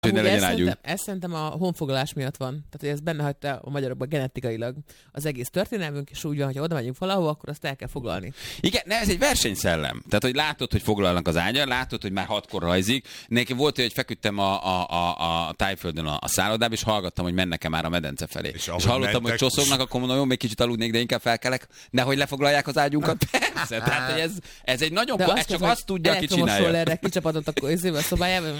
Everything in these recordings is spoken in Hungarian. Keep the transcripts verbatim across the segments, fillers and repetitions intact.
Hogy ne legyen ezt, ágyunk. szerintem, ezt szerintem a honfoglalás miatt van. Tehát, hogy ez benne hagyta a magyarokban genetikailag az egész történelmünk, és úgy van, hogy oda megyünk valahova, akkor azt el kell foglalni. Igen, ne, ez egy versenyszellem. Tehát, hogy látod, hogy foglalnak az ágyon, látod, hogy már hatkor rajzik. Nekem volt, hogy feküdtem a, a, a, a Tájföldön a, a szállodában, és hallgattam, hogy mennek-e már a medence felé. És, és hallottam, mentek, hogy csoszognak, akkor mondom, jó, még kicsit aludnék, de inkább felkelek, nehogy lefoglalják az ágyunkat. Persze, tehát, hogy ez, ez egy nagyon... Ez csak azt tudja, aki csinálja. Elektromos kicsapadott a szobájában.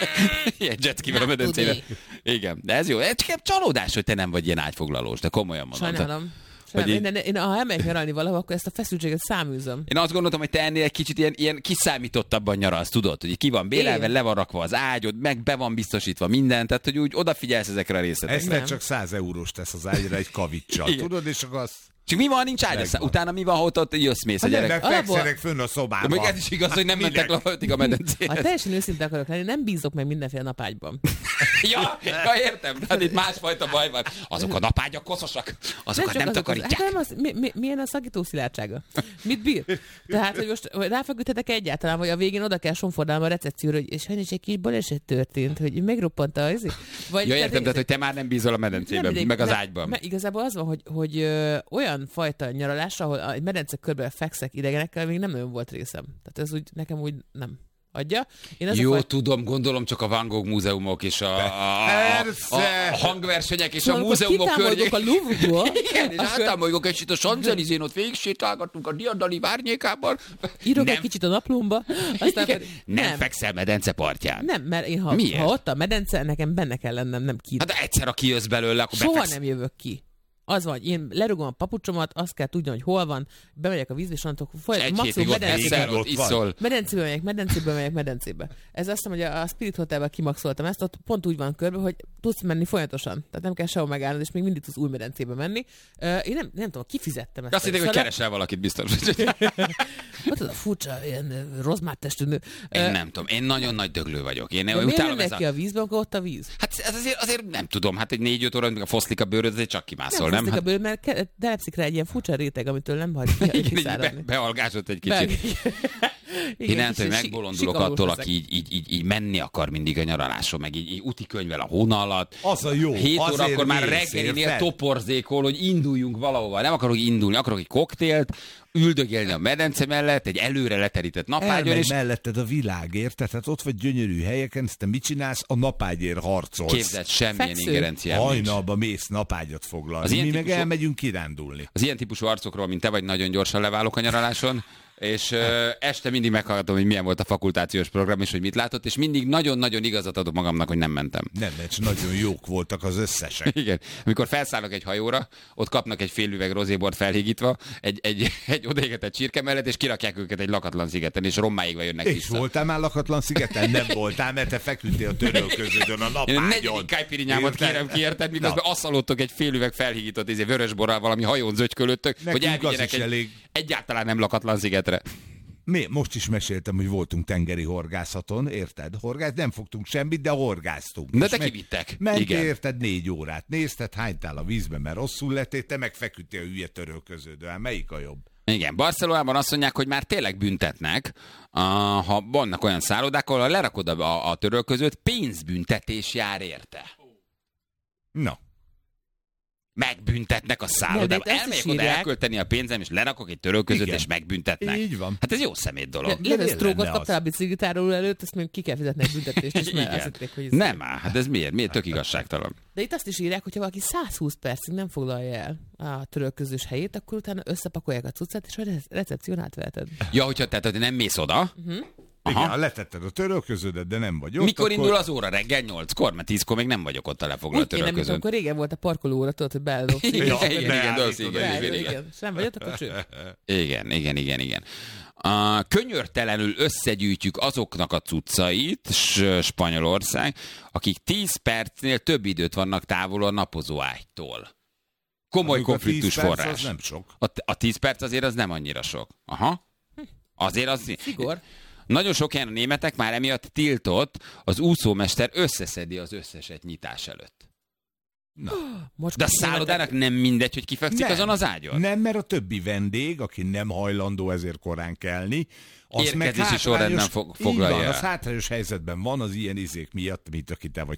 Ilyen jetskivel a medencére. Igen, de ez jó. Ez csak csalódás, hogy te nem vagy ilyen ágyfoglalós, de komolyan mondom. Sajnálom. Én, én, én, ha elmegyek nyaralni valahol, akkor ezt a feszültséget száműzöm. Én azt gondoltam, hogy te ennél egy kicsit ilyen, ilyen kiszámítottabban nyaralsz, tudod, hogy ki van bélelve, én. Le van rakva az ágyod, meg be van biztosítva minden, tehát hogy úgy odafigyelsz ezekre a részletekre. Ez csak száz eurós tesz az ágyra egy kavicsal, tudod, és akkor az... Csak mi van, nincs ágy, utána mi van, ha ott, ott jössz, mész a gyerek. Nem, fekszenek fönn a szobában. De még ez is igaz, hogy nem mentek leföltig a medencéhez. Ha teljesen őszinte akarok lenni, nem bízok meg mindenféle napágyban. ja, ja, értem, tehát itt másfajta baj van. Azok a napágyak koszosak, azokat nem, nem takarítják. Hát nem az, mi, mi, milyen a szakító szilárdsága? Mit bír? Tehát, hogy most ráfeküdhetek egyáltalán, vagy a végén oda kell sonfordálnom a recepcióra, hogy és sajnos egy kis baleset történt, hogy megroppant az. Vagy, ja, értem, tehát, hogy te már nem bízol a medencében, nem, meg az ágyban. Mert igazából az van, hogy, hogy ö, olyan fajta nyaralásra, ahol egy medence körben fekszek idegenekkel, még nem nagyon volt részem. Tehát ez úgy, nekem úgy nem adja. Én Jó, faj... tudom, gondolom csak a Van Gogh múzeumok és a, a, a, a hangversenyek és szóval a múzeumok környék. a Louvre-ból. Igen, és átámoljuk egy kicsit a Champs-Élysén, ott végig sétálgatunk a Diadali várnyékában. Írok nem. egy kicsit a naplómba. Aztán pedig... Nem, nem fekszel medence partján. Nem, mert én ha, ha ott a medence, nekem benne kell lennem, nem ki. Hát de egyszer, aki jössz belőle, akkor soha befeksz... nem jövök ki. Az van, hogy én lerugom a papucsomat, azt kell tudni, hogy hol van, bemegyek a vízbe, és annak maximum medencébe. Iszol. Medencébe megyek, medencébe megyek, medencébe. Ez azt hiszem, hogy a Spirit Hotelben kimaxoltam ezt, ott pont úgy van körbe, hogy tudsz menni folyamatosan. Tehát nem kell sehol megállnod, és még mindig tudsz új medencébe menni. Uh, én nem, nem tudom, kifizettem ezt. Azt hitték, hogy keresel valakit biztos. Ott az a furcsa, ilyen rozmáttestű nő. Én uh, nem tudom, én nagyon nagy döglő vagyok. Én miért nem neki a vízbe, akkor ott a víz? Hát ez azért, azért nem tudom, hát egy négy-öt óra, amikor foszlik a bőröd, azért csak kimászol, nem? nem? Mert telepszik rá egy ilyen furcsa réteg, amitől nem hagy kiszáradni. Be, bealgásod egy kicsit. Be, igen, én nem tudom, hogy megbolondulok attól, aki így, így, így, így menni akar mindig a nyaraláson, meg így, így úti könyvvel a hóna alatt. Az a jó. hét óra akkor már reggelinél toporzékol, hogy induljunk valahova. Nem akarok indulni, akarok egy koktélt, üldögélni a medence mellett, egy előre leterített napágyon. Elmegy és... melletted a világért, tehát ott vagy gyönyörű helyeken, ezt te mit csinálsz? A napágyért harcolsz. Képzeld, semmilyen ingerenciám nincs. Hajnalba mész napágyat foglalni. Mi típusú... meg elmegyünk kirándulni. Az ilyen típusú arcokról, mint te vagy, nagyon gyorsan leválok a nyaraláson. És uh, este mindig meghallgatom, hogy milyen volt a fakultációs program, és hogy mit látott, és mindig nagyon-nagyon igazat adok magamnak, hogy nem mentem. Nem, mert nagyon jók voltak az összesek. Igen. Amikor felszállok egy hajóra, ott kapnak egy fél üveg rozébort felhígítva, egy, egy, egy odaégetett csirke mellett, és kirakják őket egy lakatlan szigeten, és rommáigva jönnek és vissza. És voltál már lakatlan szigeten? Nem voltál, mert te feküdtél a törölköződön a napágyon. Én a negyedik kájpirinyámat kérem ki, érted, miközben asszalottok egy fél üveg felhígított izé, vörösborral valami hajón zögykölöttök, hogy elvigyenek egy elég... egyáltalán nem lakatlan szigetre. Mi most is meséltem, hogy voltunk tengeri horgászaton, érted? Horgász, nem fogtunk semmit, de horgáztunk. De te kivittek. Mentél, érted, négy órát nézted, hánytál a vízbe, mert rosszul lettél, te meg feküdtél a hülye törölköződően. Melyik a jobb? Igen, Barcelonában azt mondják, hogy már tényleg büntetnek, uh, ha vannak olyan szállodák, ahol lerakod a, a törölközőt, pénzbüntetés jár érte. No. Megbüntetnek a szállodában. Elmegyek oda elkölteni a pénzem, és lerakok egy törölközőt, és megbüntetnek. Így van. Hát ez jó szemét dolog. Levesztrógot kaptál a biciklitárról előtt, ezt még ki kell fizetni egy büntetést is, mert azt hitték, hogy ez nem áll, hát ez miért? Miért tök igazságtalan? De itt azt is írják, hogyha valaki száz húsz percig nem foglalja el a törölközős helyét, akkor utána összepakolják a cuccát, és a recepción átveheted. Ja, hogyha tehát hogy nem mész oda, uh-huh. Aha. Igen, letetted a törölköződet, de nem vagy ott. Mikor akkor... indul az óra? Reggel nyolckor? Mert tízkor még nem vagyok ott a lefoglalt törölközőn. Én nem, amikor régen volt a parkolóra, tudod, hogy beállok. Igen, igen, igen, igen, igen. Sem vagy ott, akkor cső. Igen, igen, igen, igen. Uh, könyörtelenül összegyűjtjük azoknak a cuccait, Spanyolország, akik tíz percnél több időt vannak távol a napozó ágytól. Komoly konfliktus forrás. Az nem sok. A, a tíz perc azért az nem annyira sok. Aha. Azért az... Szigor. Nagyon sok ilyen a németek már emiatt tiltott, az úszómester összeszedi az összeset nyitás előtt. Na. De a szállodának nem mindegy, hogy kifekszik nem, azon az ágyon? Nem, mert a többi vendég, aki nem hajlandó ezért korán kelni, az érkezési sorrendben fog, foglalja. Így van, az hátrányos helyzetben van az ilyen izék miatt, mint aki te vagy